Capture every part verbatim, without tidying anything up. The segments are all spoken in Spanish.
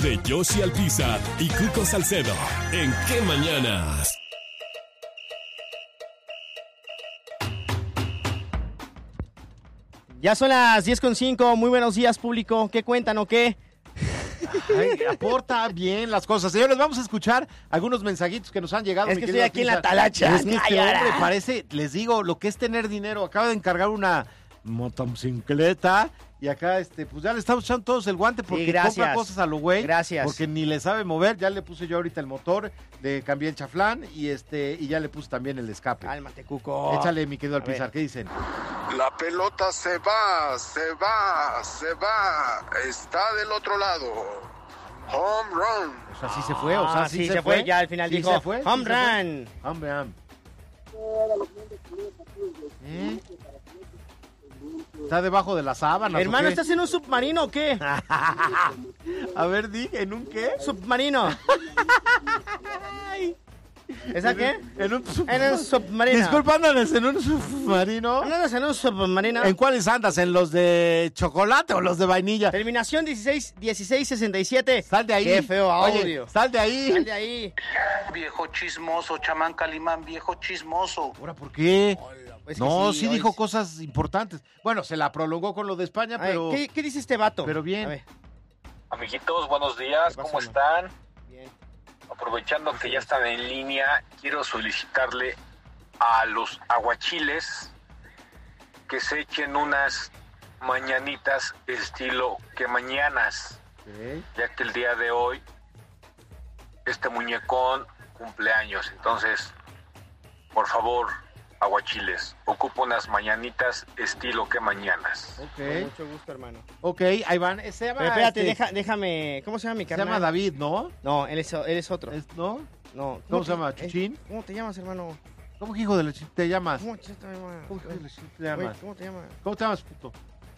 de Yoshi Alpizar y Cuco Salcedo. ¿En qué mañanas? Ya son las diez con cinco. Muy buenos días, público. ¿Qué cuentan o qué? Ay, aporta bien las cosas. Señores, vamos a escuchar algunos mensajitos que nos han llegado. Es que estoy aquí en la talacha. Es que este hombre parece, les digo, lo que es tener dinero. Acaba de encargar una motocicleta y acá, este, pues ya le estamos echando todos el guante porque sí, compra cosas a lo güey. Gracias. Porque ni le sabe mover. Ya le puse yo ahorita el motor, le cambié el chaflán y este y ya le puse también el escape. Cálmate, Cuco. Échale, mi querido Alpizar, ¿qué dicen? La pelota se va, se va, se va. Está del otro lado. Home run. O sea, sí se fue, o sea, Ah, sí, sí se, se fue. fue, ya al final ¿Sí dijo, se fue? home ¿Sí se fue? run. Home run. ¿Eh? ¿Está debajo de la sábana? Hermano, ¿estás en un submarino o qué? A ver, di, ¿en un qué? Submarino. ¿Esa qué? En un, sub... En un submarino. Disculpa, ¿andas en un submarino? ¿Andas en un submarino? ¿En cuáles andas? ¿En los de chocolate o los de vainilla? Terminación dieciséis, dieciséis sesenta y siete. Sal de ahí. Qué feo audio. Oye, sal de ahí. Sal de ahí. Viejo chismoso, chamán Calimán, viejo chismoso. ¿Ahora por qué? Pues que no, sí, hoy dijo sí. cosas importantes. Bueno, se la prolongó con lo de España, Ay, pero... ¿qué, ¿Qué dice este vato? Pero bien. A ver. Amiguitos, buenos días, ¿Qué ¿cómo pasa, están? Bien. Aprovechando que ya están en línea, quiero solicitarle a los aguachiles que se echen unas mañanitas estilo que mañanas, Okay. ya que el día de hoy este muñecón cumpleaños. Entonces, por favor, aguachiles, ocupo unas mañanitas estilo que mañanas. Con Ok, mucho gusto, hermano. ok, ahí van. Eh, Se llama, Pero espérate, este, deja, déjame... ¿Cómo se llama mi se carnal? llama David, ¿no? No, él es, él es otro. Es- ¿No? No. ¿Cómo se te- llama? eh, ¿Chuchín? ¿Cómo te llamas, hermano? ¿Cómo que hijo de la ch... te llamas? ¿Cómo te llamas? ¿Cómo que hijo de la ch... te Güey, llamas? ¿Cómo te llamas? ¿Cómo te llamas, puto?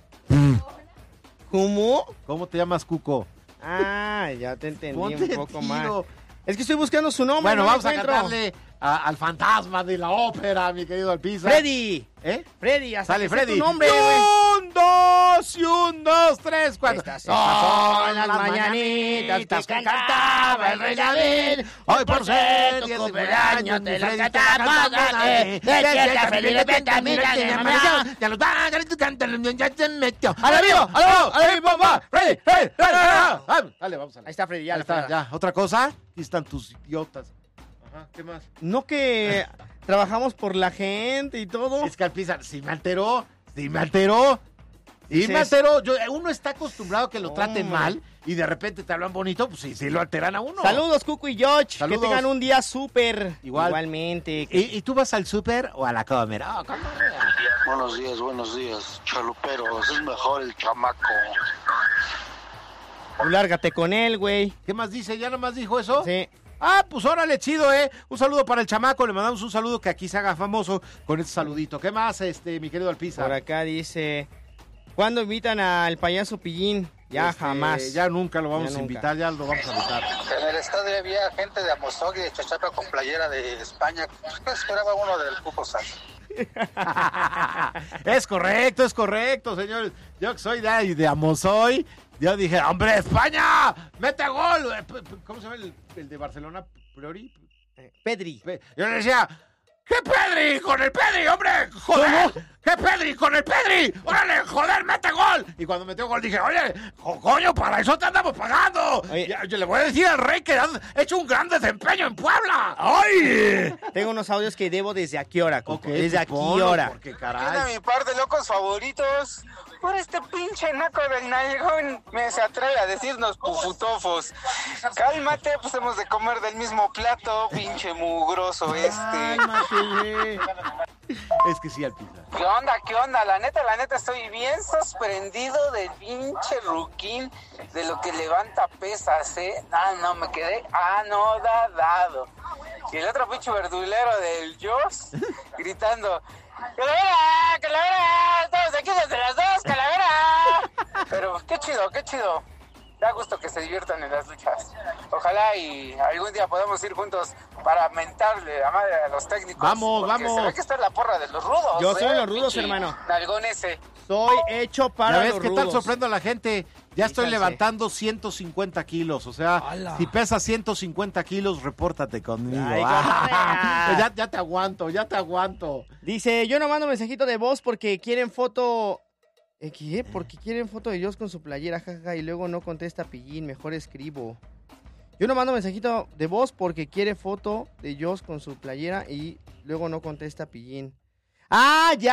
¿Cómo? ¿Cómo te llamas, Cuco? Ah, ya te entendí Ponte un poco más. tiro. Es que estoy buscando su nombre. Bueno, no vamos lo a encuentro. cantarle a- al fantasma de la ópera, mi querido Alpizar. ¡Freddy! ¿Eh? Freddy, hasta Sale que sé Freddy. tu nombre, güey. Un, dos, y un, dos, tres, cuatro. Estas son las mañanitas que cantaba el rey David. Hoy por ser tu tu cumpleaños te las Freddy, cantamos a ti. Despierta, feliz, despierta, mira de mamá. Ya los va, ya los canta, ya se metió. ¡A la vivo! ¡A la vivo! ¡A la vivo! va! ¡Freddy! ¡Freddy! ¡Freddy! Dale, vamos a Ahí está Freddy, ya Ahí la está, fregada. ya. ¿Otra cosa? Aquí están tus idiotas. Ajá, ¿qué más? No que trabajamos por la gente y todo. Es que Alpizar, sí me alteró, sí me alteró. Sí Dices- me alteró. Yo, uno está acostumbrado a que lo traten Hombre. mal y de repente te hablan bonito, pues sí, sí lo alteran a uno. Saludos, Cuco y George. Saludos. Que tengan un día súper. Igual. Igualmente. Que- ¿Y, y tú vas al súper o a la comer? Oh, ¿cómo? Buenos días, buenos días, chaluperos. Es mejor el chamaco. Tú lárgate con él, güey. ¿Qué más dice? ¿Ya nomás dijo eso? Sí. Ah, pues órale, chido, ¿eh? Un saludo para el chamaco, le mandamos un saludo que aquí se haga famoso con este saludito. ¿Qué más, este, mi querido Alpizar? Por acá dice... ¿Cuándo invitan al payaso Pillín? Ya Este, jamás. Ya nunca lo vamos Ya a nunca. invitar, ya lo vamos a invitar. En el estadio había gente de Amozoc y de Chachapa con playera de España. ¿Qué esperaba uno del Cuco Salcedo? Es correcto, es correcto, señores. Yo que soy de, de Amozoy, yo dije, ¡hombre, España! ¡Mete gol! Eh, p- p- ¿Cómo se llama el, el de Barcelona? ¿Priori? Pedri. Pe- Yo le decía, ¿qué Pedri? ¡Con el Pedri, hombre! ¡Joder! ¿Qué Pedri? ¡Con el Pedri! ¡Órale, joder, mete gol! Y cuando metió gol dije, oye, jo- coño, para eso te andamos pagando. Oye. Ya, yo le voy a decir al rey que has hecho un gran desempeño en Puebla. ¡Ay! Tengo unos audios que debo desde aquí hora, Cuco. desde pues aquí ponlo, hora. Porque Tiene caray. mi par de locos favoritos. Por este pinche naco del nalgón me se atreve a decirnos pufutofos. Cálmate, pues hemos de comer del mismo plato, pinche mugroso este. Cálmate. Es que sí, Alpizar. ¿Qué onda, qué onda? La neta, la neta, estoy bien sorprendido del pinche ruquín, de lo que levanta pesas, ¿eh? Ah, no, me quedé anodadado. Y el otro pinche verdulero del Joss, gritando, ¡Calavera! ¡Calavera! ¡Estamos aquí desde las dos! ¡Calavera! Pero qué chido, qué chido. Da gusto que se diviertan en las luchas. Ojalá y algún día podamos ir juntos para mentarle la madre a los técnicos. Vamos, porque vamos. Se ve que está en la porra de los rudos. Yo soy ¿eh? los rudos, Pinche hermano. Nalgón ese. Soy hecho para ¿Ya ves los qué tal rudos. sorprendo a la gente? Ya Sí, estoy Salce. levantando ciento cincuenta kilos, o sea, ¡Hala! si pesas ciento cincuenta kilos, repórtate conmigo. Ay, Ah, cotorrea. ya, ya te aguanto, ya te aguanto. Dice, yo no mando mensajito de voz porque quieren foto... ¿Eh, ¿Qué? Porque quieren foto de Dios con su playera, jaja, y luego no contesta Pillín, mejor escribo. Yo no mando mensajito de voz porque quiere foto de Dios con su playera y luego no contesta Pillín. ¡Ah, No,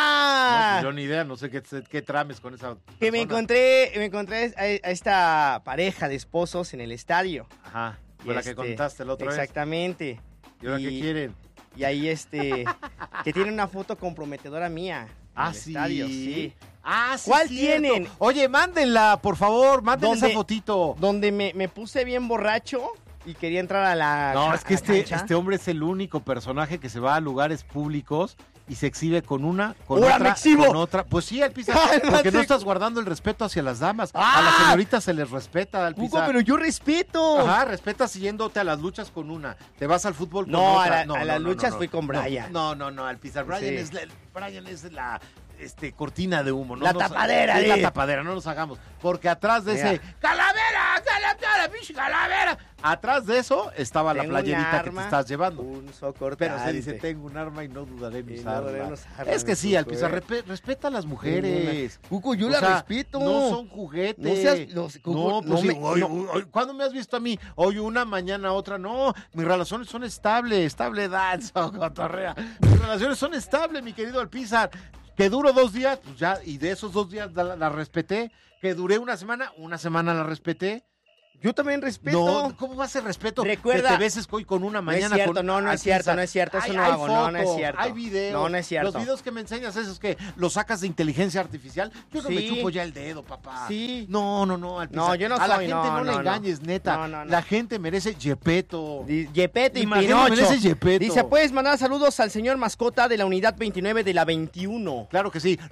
ya! pues yo ni idea, no sé qué, qué trames con esa Que me persona. encontré, me encontré a, a esta pareja de esposos en el estadio. Ajá, fue la que Este, contaste la otra vez. Exactamente. ¿Y ahora qué quieren? Y ahí este, que tiene una foto comprometedora mía. en Ah, el sí. estadio, sí. Ah, sí. ¿Cuál cierto. tienen? Oye, mándenla, por favor, mándenla ¿Dónde? esa fotito. Donde me, me puse bien borracho y quería entrar a la No, ca- es que a este, cancha. este hombre es el único personaje que se va a lugares públicos y se exhibe con una, con ¡Ahora otra, me exhibo! con otra. Pues sí, Alpizar, porque ¡Cálmate! no estás guardando el respeto hacia las damas. ¡Ah! A las señoritas se les respeta, Hugo, Alpizar. pero yo respeto. Ajá, respetas yéndote a las luchas con una. Te vas al fútbol con No, otra. a la- a las luchas fui con No, Brian. No, no, no, Alpizar. Brian, Sí. es la, Brian es la este, cortina de humo. No La nos- tapadera, Es di. la tapadera, no nos hagamos. Porque atrás de Mira. ese ¡calavera! ¡Calavera! ¡Pinche calavera! Atrás de eso estaba la Tengo un playerita que te arma, estás llevando. Un socortante. Pero se dice, tengo un arma y no dudaré en Y no usarla. dudaré en usarla, es que mi sí, Cuco, Alpizar, eh. repe- respeta a las mujeres. Cuco, yo O la sea, respeto. No son juguetes. No seas- no, Cuco, no, pues no sí, me- hoy- no. hoy- ¿cuándo me has visto a mí? Hoy una, mañana otra. No, mis relaciones son estables, estable danza, cotorrea. Mis relaciones son estables, mi querido Alpizar. Que duro dos días, pues ya, y de esos dos días la, la respeté. Que duré una semana, una semana la respeté. Yo también respeto. No, ¿cómo va a ser respeto? Recuerda- Que te beses hoy con una mañana. no es cierto, con no, no es Alpizar. cierto, no es cierto, eso Hay- no hay hago, no, no es fotos, cierto. Hay videos. No, no es cierto. Los videos que me enseñas, esos que los sacas de inteligencia artificial, yo no me Sí. chupo ya el dedo, papá. Sí. No, no, no, Alpizar. No, yo no A la soy, gente no, no, le no, no. engañes, neta. No, no, no. La gente merece yepeto. Di- Yepeto y Imagínate, Pinocho. merece Yepeto. Dice, ¿puedes mandar saludos al señor mascota de la unidad veintinueve de la veintiuno? Claro que sí.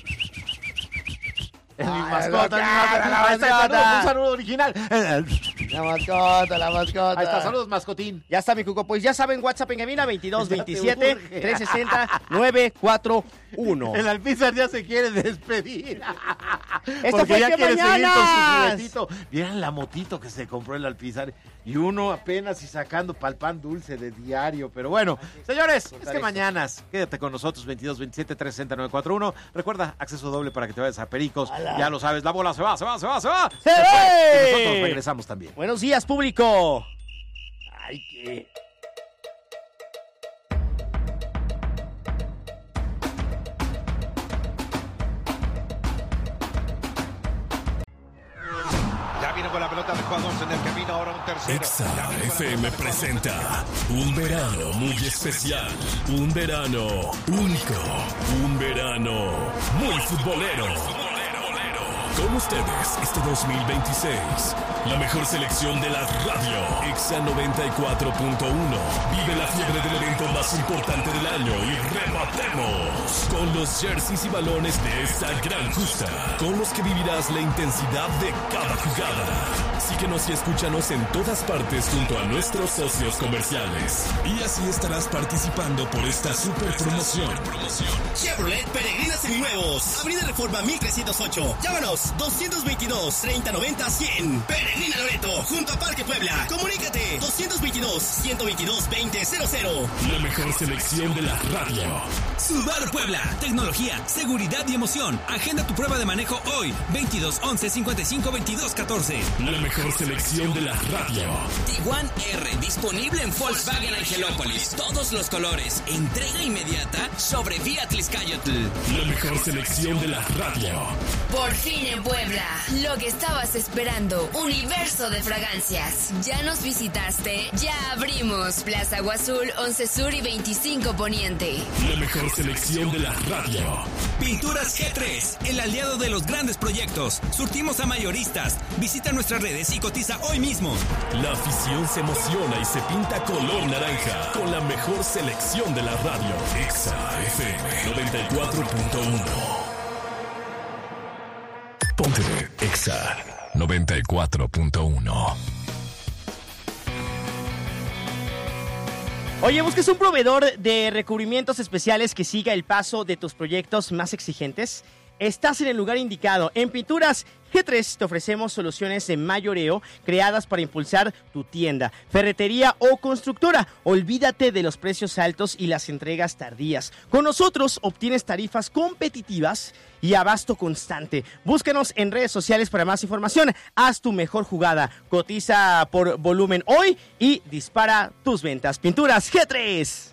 Es mi Ay, mascota, la mi mascota. mascota. Ahí está el saludo, un saludo original. La mascota, la mascota. Ahí está, saludos, mascotín. Ya está, mi Cuco. Pues ya saben, WhatsApp en cabina veintidós Ya te veintisiete urge. trescientos sesenta nueve cuarenta y uno. El Alpizar ya se quiere despedir. Esto Porque fue ya Que quiere seguir con su Mañanas. juguetito. Vieran la motito que se compró el Alpizar. Y uno apenas y sacando pa'l pan dulce de diario. Pero bueno, señores, es que mañanas. Quédate con nosotros, veintidós veintisiete trescientos sesenta nueve cuarenta y uno. Recuerda, acceso doble para que te vayas a Pericos. Ya lo sabes, la bola se va, se va, se va, se va. ¡Se fue. ve! Y nosotros regresamos también. Buenos días, público. Ay, qué... Ya viene con la pelota de Juan en el camino, ahora un tercero. Exa Ya viene con la F M pelota de Juan González. presenta un verano muy especial, un verano único, un verano muy futbolero. Con ustedes este dos mil veintiséis, la mejor selección de la radio, Exa noventa y cuatro punto uno. Vive la fiebre del evento más importante del año y rematemos con los jerseys y balones de esta gran justa, con los que vivirás la intensidad de cada jugada. Síguenos y escúchanos en todas partes junto a nuestros socios comerciales. Y así estarás participando por esta super promoción. Chevrolet Peregrina Seminuevos. Avenida Reforma mil trescientos ocho. Llámanos doscientos veintidós, treinta noventa, cien. Peregrina Loreto, junto a Parque Puebla. Comunícate doscientos veintidós, ciento veintidós, veinte cero cero. La mejor selección de la radio. Subaru Puebla. Tecnología, seguridad y emoción. Agenda tu prueba de manejo hoy. veintidós once, cincuenta y cinco, veintidós catorce. La mejor selección de la radio. Tiguan R, disponible en Volkswagen Angelópolis. Todos los colores. Entrega inmediata sobre Fiat Liscayotl. La mejor selección de la radio. Por fin en Puebla, lo que estabas esperando, universo de fragancias. ¿Ya nos visitaste? Ya abrimos Plaza Agua Azul, once Sur y veinticinco Poniente. La mejor selección de la radio. Pinturas G tres, el aliado de los grandes proyectos. Surtimos a mayoristas. Visita nuestras redes y cotiza hoy mismo. La afición se emociona y se pinta color naranja con la mejor selección de la radio. Exa F M noventa y cuatro punto uno. Ponte Exa noventa y cuatro punto uno. Oye, ¿buscas un proveedor de recubrimientos especiales que siga el paso de tus proyectos más exigentes? estás en el lugar indicado. En Pinturas G tres te ofrecemos soluciones de mayoreo creadas para impulsar tu tienda, ferretería o constructora. Olvídate de los precios altos y las entregas tardías. Con nosotros obtienes tarifas competitivas y abasto constante. Búscanos en redes sociales para más información. Haz tu mejor jugada. Cotiza por volumen hoy y dispara tus ventas. Pinturas G tres.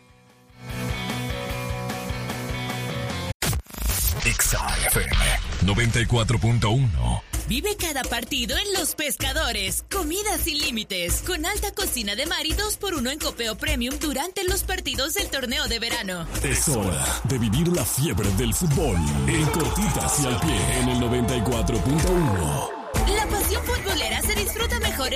Exa F M noventa y cuatro punto uno. Vive cada partido en Los Pescadores. Comida sin límites. Con alta cocina de mar y dos por uno en copeo premium durante los partidos del torneo de verano. Es hora de vivir la fiebre del fútbol. En cortitas y al pie en el noventa y cuatro punto uno.